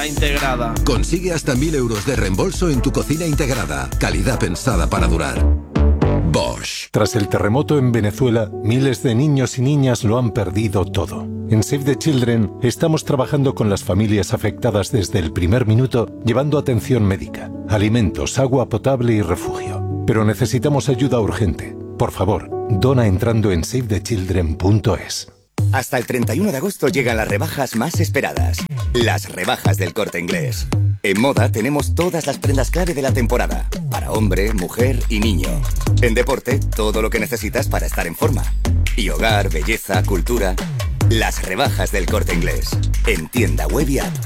Cocina integrada. Consigue hasta 1.000 euros de reembolso en tu cocina integrada. Calidad pensada para durar. Bosch. Tras el terremoto en Venezuela, miles de niños y niñas lo han perdido todo. En Save the Children estamos trabajando con las familias afectadas desde el primer minuto, llevando atención médica, alimentos, agua potable y refugio. Pero necesitamos ayuda urgente. Por favor, dona entrando en savethechildren.es. Hasta el 31 de agosto llegan las rebajas más esperadas. Las rebajas del Corte Inglés. En moda tenemos todas las prendas clave de la temporada. Para hombre, mujer y niño. En deporte, todo lo que necesitas para estar en forma. Y hogar, belleza, cultura. Las rebajas del Corte Inglés. En tienda web y app.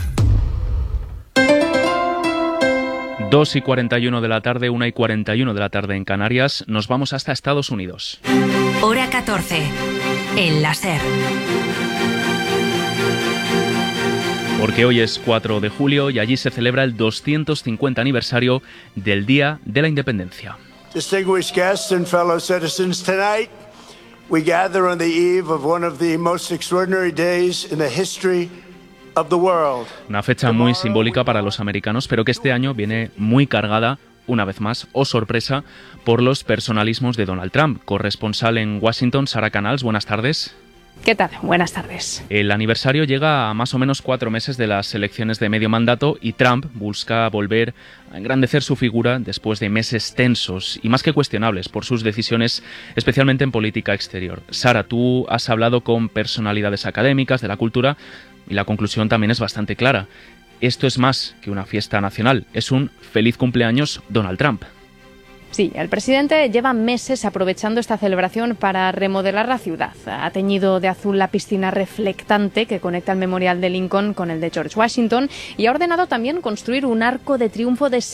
2:41 de la tarde, 1:41 de la tarde en Canarias. Nos vamos hasta Estados Unidos. Hora 14. El láser. Porque hoy es 4 de julio y allí se celebra el 250 aniversario del Día de la Independencia. Distinguished guests and fellow citizens, tonight we gather on the eve of one of the most extraordinary days in the history of the world. Una fecha muy simbólica para los americanos, pero que este año viene muy cargada, una vez más, oh sorpresa, por los personalismos de Donald Trump. Corresponsal en Washington, Sara Canals, buenas tardes. ¿Qué tal? Buenas tardes. El aniversario llega a más o menos 4 meses de las elecciones de medio mandato y Trump busca volver a engrandecer su figura después de meses tensos y más que cuestionables por sus decisiones, especialmente en política exterior. Sara, tú has hablado con personalidades académicas de la cultura y la conclusión también es bastante clara. Esto es más que una fiesta nacional, es un feliz cumpleaños Donald Trump. Sí, el presidente lleva meses aprovechando esta celebración para remodelar la ciudad. Ha teñido de azul la piscina reflectante que conecta el Memorial de Lincoln con el de George Washington y ha ordenado también construir un arco de triunfo de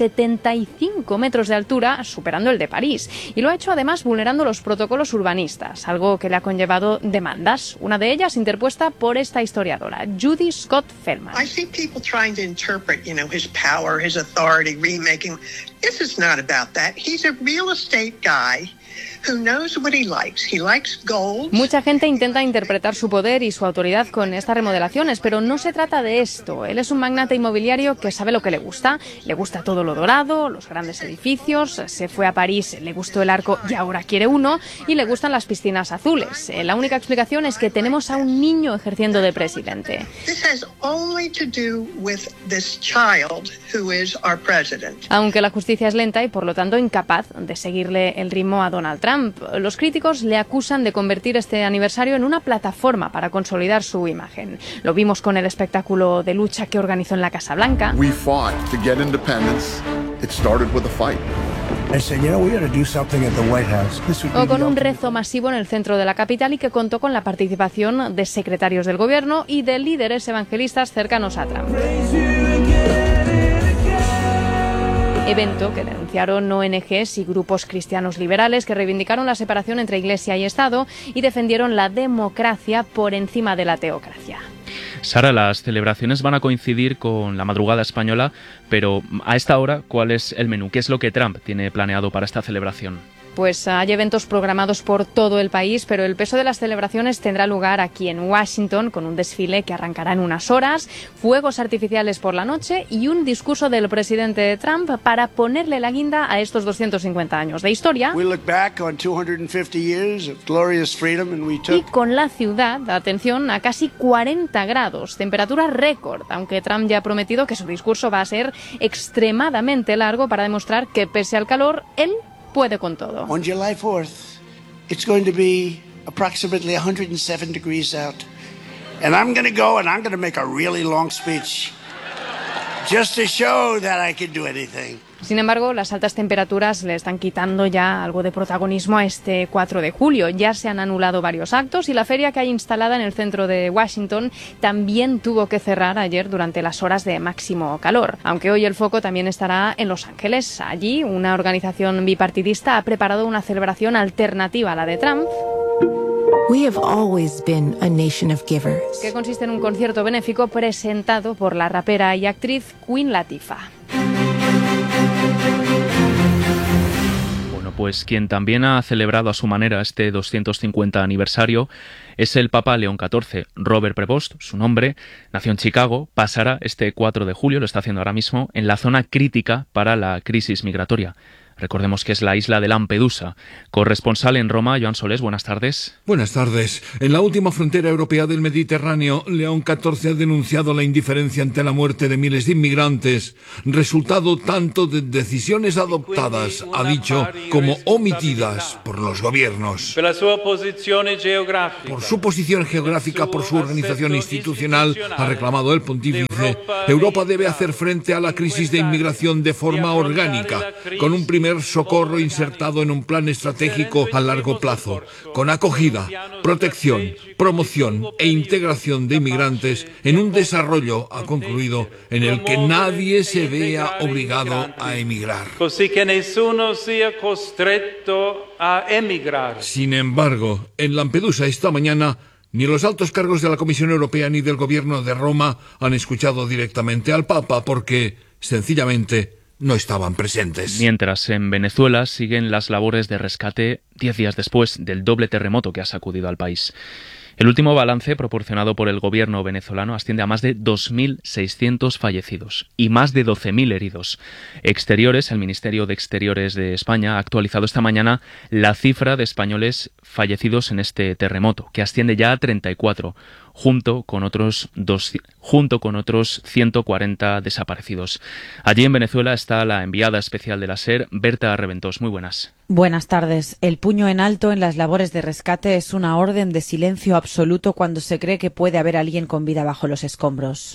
75 metros de altura, superando el de París. Y lo ha hecho además vulnerando los protocolos urbanistas, algo que le ha conllevado demandas. Una de ellas interpuesta por esta historiadora, Judy Scott Feldman. I see people trying to interpret, his power, his authority, remaking. This is not about that. He's a real estate guy who knows what he likes. He likes gold. Mucha gente intenta interpretar su poder y su autoridad con estas remodelaciones, pero no se trata de esto. Él es un magnate inmobiliario que sabe lo que le gusta todo lo dorado, los grandes edificios, se fue a París, le gustó el arco y ahora quiere uno, y le gustan las piscinas azules. La única explicación es que tenemos a un niño ejerciendo de presidente. This has only to do with this child who is our president. Aunque la justicia es lenta y por lo tanto incapaz de seguirle el ritmo a Donald Trump, los críticos le acusan de convertir este aniversario en una plataforma para consolidar su imagen. Lo vimos con el espectáculo de lucha que organizó en la Casa Blanca. We fought to get independence. It started with a fight. O con un rezo masivo en el centro de la capital y que contó con la participación de secretarios del gobierno y de líderes evangelistas cercanos a Trump. Evento que denunciaron ONGs y grupos cristianos liberales que reivindicaron la separación entre Iglesia y Estado y defendieron la democracia por encima de la teocracia. Sara, las celebraciones van a coincidir con la madrugada española, pero a esta hora, ¿cuál es el menú? ¿Qué es lo que Trump tiene planeado para esta celebración? Pues hay eventos programados por todo el país, pero el peso de las celebraciones tendrá lugar aquí en Washington, con un desfile que arrancará en unas horas, fuegos artificiales por la noche y un discurso del presidente Trump para ponerle la guinda a estos 250 años de historia. Y con la ciudad, atención, a casi 40 grados, temperatura récord, aunque Trump ya ha prometido que su discurso va a ser extremadamente largo para demostrar que pese al calor, él puede con todo. On July 4th, it's going to be approximately 107 degrees out. And I'm going to go and I'm going to make a really long speech just to show that I can do anything. Sin embargo, las altas temperaturas le están quitando ya algo de protagonismo a este 4 de julio. Ya se han anulado varios actos y la feria que hay instalada en el centro de Washington también tuvo que cerrar ayer durante las horas de máximo calor. Aunque hoy el foco también estará en Los Ángeles. Allí, una organización bipartidista ha preparado una celebración alternativa a la de Trump. We have always been a nation of givers. Que consiste en un concierto benéfico presentado por la rapera y actriz Queen Latifah. Bueno, pues quien también ha celebrado a su manera este 250 aniversario es el Papa León XIV. Robert Prevost, su nombre, nació en Chicago, pasará este 4 de julio, lo está haciendo ahora mismo, en la zona crítica para la crisis migratoria. Recordemos que es la isla de Lampedusa. Corresponsal en Roma, Joan Solés, buenas tardes. Buenas tardes. En la última frontera europea del Mediterráneo, León XIV ha denunciado la indiferencia ante la muerte de miles de inmigrantes, resultado tanto de decisiones adoptadas, ha dicho, como omitidas por los gobiernos. Por su posición geográfica, por su organización institucional, ha reclamado el pontífice, Europa debe hacer frente a la crisis de inmigración de forma orgánica, con un primer socorro insertado en un plan estratégico a largo plazo, con acogida, protección, promoción e integración de inmigrantes en un desarrollo, ha concluido, en el que nadie se vea obligado a emigrar. Sin embargo, en Lampedusa esta mañana, ni los altos cargos de la Comisión Europea ni del Gobierno de Roma han escuchado directamente al Papa porque, sencillamente, no estaban presentes. Mientras en Venezuela siguen las labores de rescate 10 días después del doble terremoto que ha sacudido al país. El último balance proporcionado por el gobierno venezolano asciende a más de 2.600 fallecidos y más de 12.000 heridos. Exteriores, el Ministerio de Exteriores de España ha actualizado esta mañana la cifra de españoles fallecidos en este terremoto, que asciende ya a 34, junto con otros 140 desaparecidos. Allí en Venezuela está la enviada especial de la SER, Berta Reventós. Muy buenas. Buenas tardes. El puño en alto en las labores de rescate es una orden de silencio absoluto cuando se cree que puede haber alguien con vida bajo los escombros.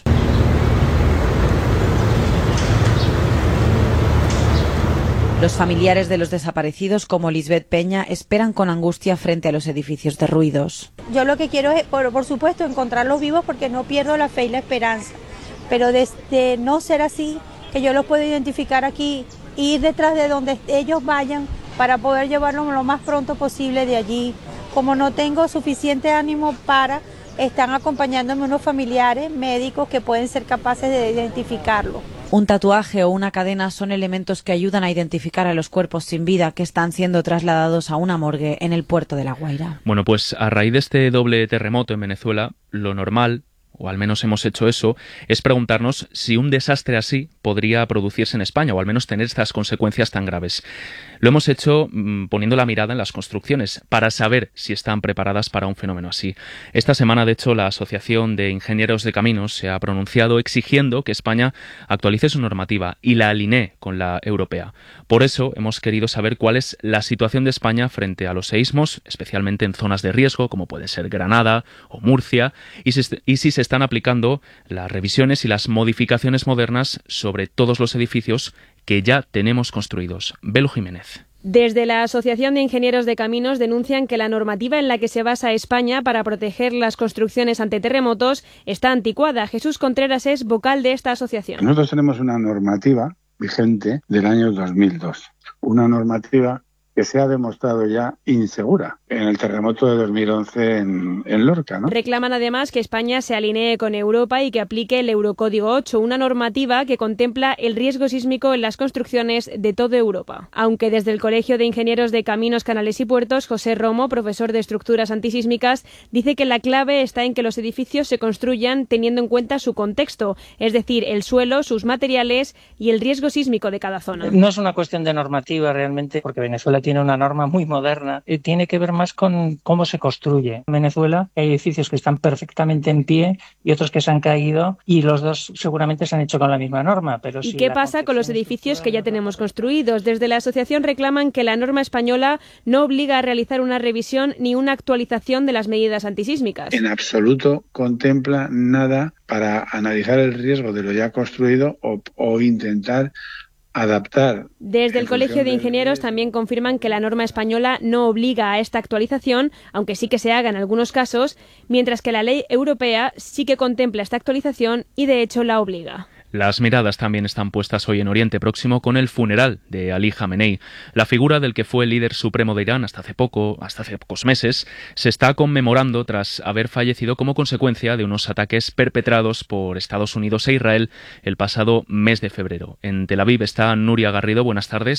Los familiares de los desaparecidos, como Lisbeth Peña, esperan con angustia frente a los edificios derruidos. Yo lo que quiero es, por supuesto, encontrarlos vivos porque no pierdo la fe y la esperanza. Pero de no ser así, que yo los puedo identificar aquí, ir detrás de donde ellos vayan para poder llevarlos lo más pronto posible de allí. Como no tengo suficiente ánimo están acompañándome unos familiares, médicos que pueden ser capaces de identificarlo. Un tatuaje o una cadena son elementos que ayudan a identificar a los cuerpos sin vida que están siendo trasladados a una morgue en el puerto de La Guaira. Bueno, pues a raíz de este doble terremoto en Venezuela, lo normal, o al menos hemos hecho eso, es preguntarnos si un desastre así podría producirse en España, o al menos tener estas consecuencias tan graves. Lo hemos hecho poniendo la mirada en las construcciones, para saber si están preparadas para un fenómeno así. Esta semana, de hecho, la Asociación de Ingenieros de Caminos se ha pronunciado exigiendo que España actualice su normativa y la alinee con la europea. Por eso hemos querido saber cuál es la situación de España frente a los seísmos, especialmente en zonas de riesgo, como puede ser Granada o Murcia, y si se están aplicando las revisiones y las modificaciones modernas sobre todos los edificios que ya tenemos construidos. Belu Jiménez. Desde la Asociación de Ingenieros de Caminos denuncian que la normativa en la que se basa España para proteger las construcciones ante terremotos está anticuada. Jesús Contreras es vocal de esta asociación. Nosotros tenemos una normativa vigente del año 2002, una normativa que se ha demostrado ya insegura en el terremoto de 2011 en Lorca, ¿no? Reclaman además que España se alinee con Europa y que aplique el Eurocódigo 8, una normativa que contempla el riesgo sísmico en las construcciones de toda Europa. Aunque desde el Colegio de Ingenieros de Caminos, Canales y Puertos, José Romo, profesor de estructuras antisísmicas, dice que la clave está en que los edificios se construyan teniendo en cuenta su contexto, es decir, el suelo, sus materiales y el riesgo sísmico de cada zona. No es una cuestión de normativa realmente, porque Venezuela tiene una norma muy moderna, tiene que ver más con cómo se construye. En Venezuela hay edificios que están perfectamente en pie y otros que se han caído, y los dos seguramente se han hecho con la misma norma. Pero ¿Y qué pasa con los edificios que ya tenemos construidos? Desde la asociación reclaman que la norma española no obliga a realizar una revisión ni una actualización de las medidas antisísmicas. En absoluto contempla nada para analizar el riesgo de lo ya construido o intentar adaptar. Desde el Colegio de Ingenieros también confirman que la norma española no obliga a esta actualización, aunque sí que se haga en algunos casos, mientras que la ley europea sí que contempla esta actualización y de hecho la obliga. Las miradas también están puestas hoy en Oriente Próximo con el funeral de Ali Jamenei. La figura del que fue el líder supremo de Irán hasta hace pocos meses, se está conmemorando tras haber fallecido como consecuencia de unos ataques perpetrados por Estados Unidos e Israel el pasado mes de febrero. En Tel Aviv está Nuria Garrido. Buenas tardes.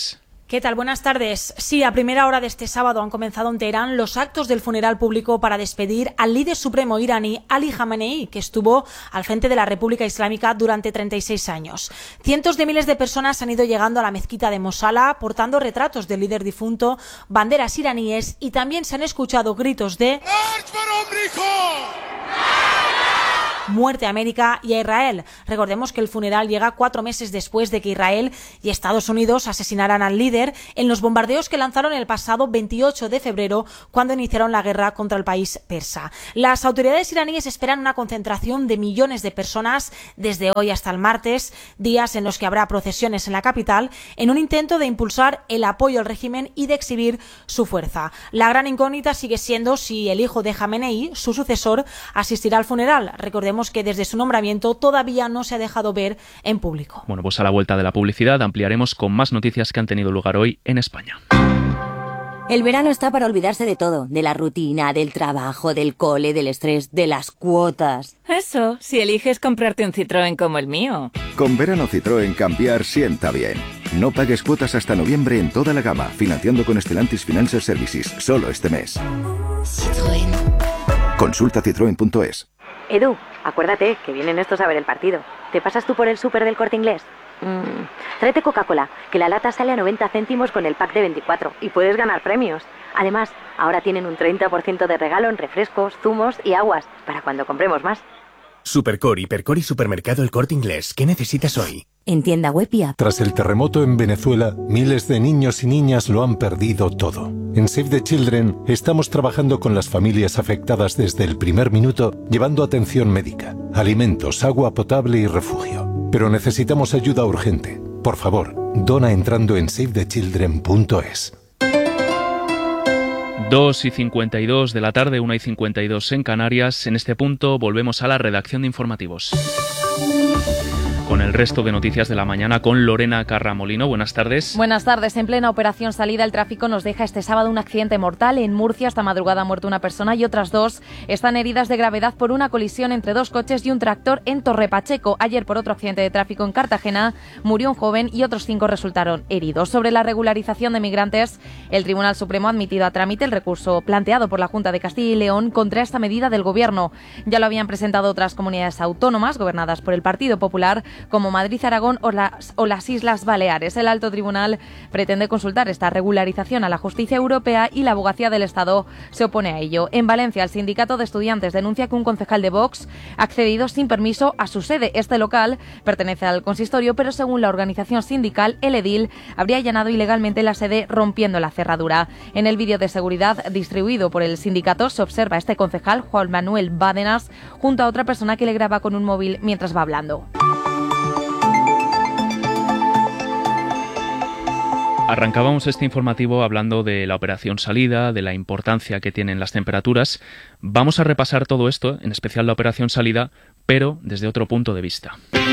¿Qué tal? Buenas tardes. Sí, a primera hora de este sábado han comenzado en Teherán los actos del funeral público para despedir al líder supremo iraní Ali Khamenei, que estuvo al frente de la República Islámica durante 36 años. Cientos de miles de personas han ido llegando a la mezquita de Mosala portando retratos del líder difunto, banderas iraníes y también se han escuchado gritos de muerte a América y a Israel. Recordemos que el funeral llega 4 meses después de que Israel y Estados Unidos asesinaran al líder en los bombardeos que lanzaron el pasado 28 de febrero cuando iniciaron la guerra contra el país persa. Las autoridades iraníes esperan una concentración de millones de personas desde hoy hasta el martes, días en los que habrá procesiones en la capital, en un intento de impulsar el apoyo al régimen y de exhibir su fuerza. La gran incógnita sigue siendo si el hijo de Khamenei, su sucesor, asistirá al funeral. Recordemos que desde su nombramiento todavía no se ha dejado ver en público. Bueno, pues a la vuelta de la publicidad ampliaremos con más noticias que han tenido lugar hoy en España. El verano está para olvidarse de todo, de la rutina, del trabajo, del cole, del estrés, de las cuotas. Eso, si eliges comprarte un Citroën como el mío. Con verano Citroën cambiar sienta bien. No pagues cuotas hasta noviembre en toda la gama, financiando con Stellantis Financial Services, solo este mes. Citroën. Consulta citroen.es. Edu, acuérdate que vienen estos a ver el partido. ¿Te pasas tú por el súper del Corte Inglés? Tráete Coca-Cola, que la lata sale a 90 céntimos con el pack de 24 y puedes ganar premios. Además, ahora tienen un 30% de regalo en refrescos, zumos y aguas, para cuando compremos más. Supercor, Hipercor y Supermercado El Corte Inglés. ¿Qué necesitas hoy? En tienda web y app. Tras el terremoto en Venezuela, miles de niños y niñas lo han perdido todo. En Save the Children estamos trabajando con las familias afectadas desde el primer minuto, llevando atención médica, alimentos, agua potable y refugio. Pero necesitamos ayuda urgente. Por favor, dona entrando en savethechildren.es. 2:52 de la tarde, 1:52 en Canarias. En este punto volvemos a la redacción de informativos. Con el resto de noticias de la mañana con Lorena Carramolino. Buenas tardes. Buenas tardes. En plena operación salida, el tráfico nos deja este sábado un accidente mortal. En Murcia, esta madrugada ha muerto una persona y otras 2 están heridas de gravedad por una colisión entre 2 coches y un tractor en Torrepacheco. Ayer, por otro accidente de tráfico en Cartagena, murió un joven y otros 5 resultaron heridos. Sobre la regularización de migrantes, el Tribunal Supremo ha admitido a trámite el recurso planteado por la Junta de Castilla y León contra esta medida del Gobierno. Ya lo habían presentado otras comunidades autónomas gobernadas por el Partido Popular, como Madrid, Aragón o las Islas Baleares. El Alto Tribunal pretende consultar esta regularización a la justicia europea y la Abogacía del Estado se opone a ello. En Valencia, el sindicato de estudiantes denuncia que un concejal de Vox ha accedido sin permiso a su sede. Este local pertenece al consistorio, pero según la organización sindical, el edil habría allanado ilegalmente la sede rompiendo la cerradura. En el vídeo de seguridad distribuido por el sindicato se observa a este concejal, Juan Manuel Bádenas, junto a otra persona que le graba con un móvil mientras va hablando. Arrancábamos este informativo hablando de la operación salida, de la importancia que tienen las temperaturas. Vamos a repasar todo esto, en especial la operación salida, pero desde otro punto de vista.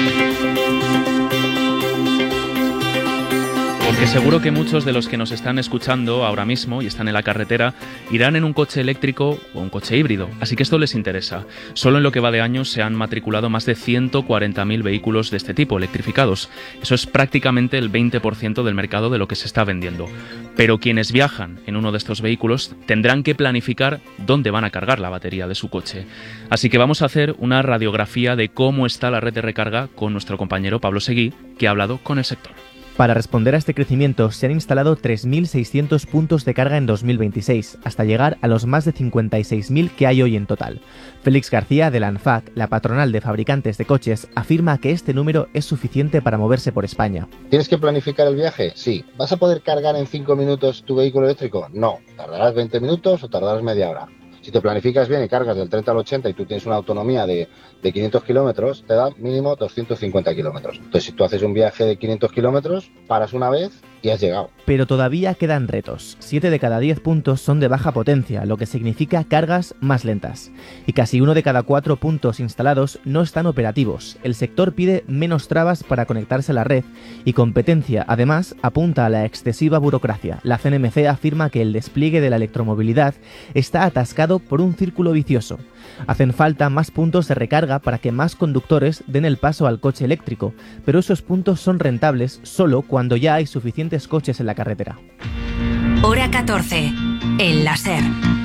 Porque seguro que muchos de los que nos están escuchando ahora mismo y están en la carretera irán en un coche eléctrico o un coche híbrido, así que esto les interesa. Solo en lo que va de año se han matriculado más de 140.000 vehículos de este tipo, electrificados. Eso es prácticamente el 20% del mercado de lo que se está vendiendo. Pero quienes viajan en uno de estos vehículos tendrán que planificar dónde van a cargar la batería de su coche. Así que vamos a hacer una radiografía de cómo está la red de recarga con nuestro compañero Pablo Seguí, que ha hablado con el sector. Para responder a este crecimiento se han instalado 3.600 puntos de carga en 2026, hasta llegar a los más de 56.000 que hay hoy en total. Félix García, de la ANFAC, la patronal de fabricantes de coches, afirma que este número es suficiente para moverse por España. ¿Tienes que planificar el viaje? Sí. ¿Vas a poder cargar en 5 minutos tu vehículo eléctrico? No. ¿Tardarás 20 minutos o tardarás media hora? Si te planificas bien y cargas del 30 al 80 y tú tienes una autonomía de 500 kilómetros, te da mínimo 250 kilómetros. Entonces, si tú haces un viaje de 500 kilómetros, paras una vez y has llegado. Pero todavía quedan retos. 7 de cada 10 puntos son de baja potencia, lo que significa cargas más lentas. Y casi 1 de cada 4 puntos instalados no están operativos. El sector pide menos trabas para conectarse a la red y competencia, además, apunta a la excesiva burocracia. La CNMC afirma que el despliegue de la electromovilidad está atascado llevado por un círculo vicioso. Hacen falta más puntos de recarga para que más conductores den el paso al coche eléctrico, pero esos puntos son rentables solo cuando ya hay suficientes coches en la carretera. Hora 14. El láser.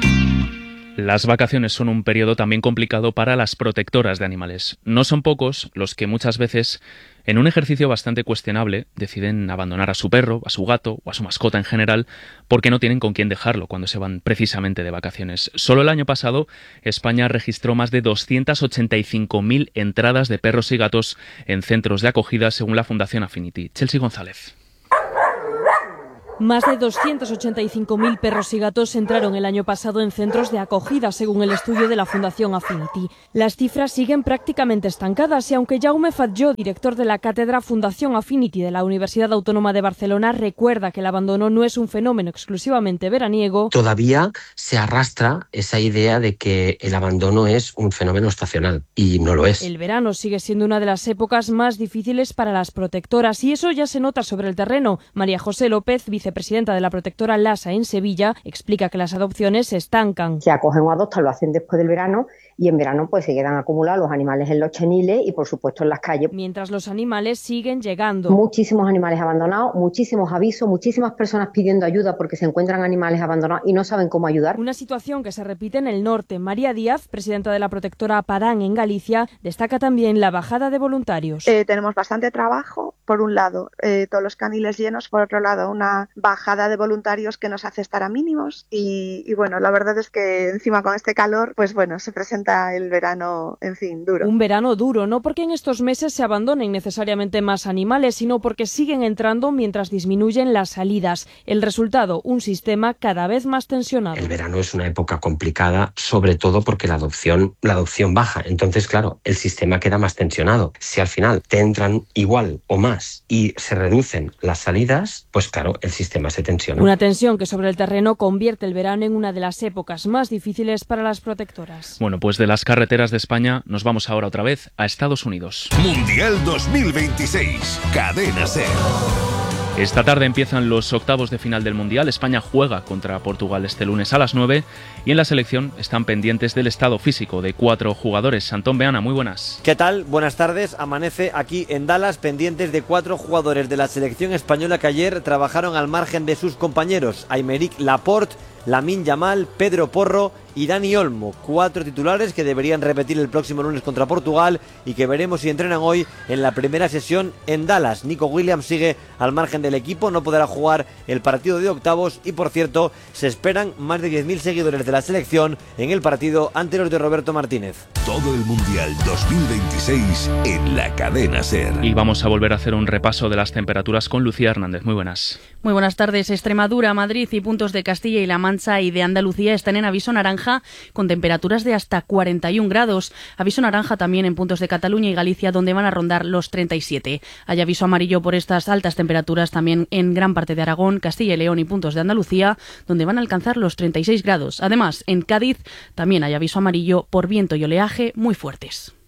Las vacaciones son un periodo también complicado para las protectoras de animales. No son pocos los que muchas veces, en un ejercicio bastante cuestionable, deciden abandonar a su perro, a su gato o a su mascota en general porque no tienen con quién dejarlo cuando se van precisamente de vacaciones. Solo el año pasado, España registró más de 285.000 entradas de perros y gatos en centros de acogida, según la Fundación Affinity. Chelsea González. Más de 285.000 perros y gatos entraron el año pasado en centros de acogida, según el estudio de la Fundación Affinity. Las cifras siguen prácticamente estancadas y aunque Jaume Fatjó, director de la cátedra Fundación Affinity de la Universidad Autónoma de Barcelona, recuerda que el abandono no es un fenómeno exclusivamente veraniego, todavía se arrastra esa idea de que el abandono es un fenómeno estacional, y no lo es. El verano sigue siendo una de las épocas más difíciles para las protectoras y eso ya se nota sobre el terreno. María José López, vicepresidenta de la protectora LASA en Sevilla, explica que las adopciones se estancan. Se acogen o adoptan, lo hacen después del verano y en verano pues se quedan acumulados los animales en los cheniles y por supuesto en las calles. Mientras los animales siguen llegando. Muchísimos animales abandonados, muchísimos avisos, muchísimas personas pidiendo ayuda porque se encuentran animales abandonados y no saben cómo ayudar. Una situación que se repite en el norte. María Díaz, presidenta de la protectora Padán en Galicia, destaca también la bajada de voluntarios. Tenemos bastante trabajo, por un lado, todos los caniles llenos, por otro lado una bajada de voluntarios que nos hace estar a mínimos y bueno, la verdad es que encima con este calor, pues bueno, se presenta el verano, en fin, duro. Un verano duro, no porque en estos meses se abandonen necesariamente más animales, sino porque siguen entrando mientras disminuyen las salidas. El resultado, un sistema cada vez más tensionado. El verano es una época complicada, sobre todo porque la adopción baja. Entonces, claro, el sistema queda más tensionado. Si al final te entran igual o más y se reducen las salidas, pues claro, el sistema se tensiona. Una tensión que sobre el terreno convierte el verano en una de las épocas más difíciles para las protectoras. Bueno, pues de las carreteras de España nos vamos ahora otra vez a Estados Unidos. Mundial 2026, Cadena SER. Esta tarde empiezan los octavos de final del Mundial. España juega contra Portugal este lunes a las 9 y en la selección están pendientes del estado físico de 4 jugadores. Antón Beana, muy buenas. ¿Qué tal? Buenas tardes. Amanece aquí en Dallas pendientes de 4 jugadores de la selección española que ayer trabajaron al margen de sus compañeros. Aymeric Laporte, Lamine Yamal, Pedro Porro y Dani Olmo, 4 titulares que deberían repetir el próximo lunes contra Portugal y que veremos si entrenan hoy en la primera sesión en Dallas. Nico Williams sigue al margen del equipo, no podrá jugar el partido de octavos y por cierto se esperan más de 10.000 seguidores de la selección en el partido ante los de Roberto Martínez. Todo el Mundial 2026 en la Cadena SER. Y vamos a volver a hacer un repaso de las temperaturas con Lucía Hernández. Muy buenas. Muy buenas tardes. Extremadura, Madrid y puntos de Castilla y La Mancha y de Andalucía están en aviso naranja con temperaturas de hasta 41 grados. Aviso naranja también en puntos de Cataluña y Galicia donde van a rondar los 37. Hay aviso amarillo por estas altas temperaturas también en gran parte de Aragón, Castilla y León y puntos de Andalucía donde van a alcanzar los 36 grados. Además, en Cádiz también hay aviso amarillo por viento y oleaje muy fuertes.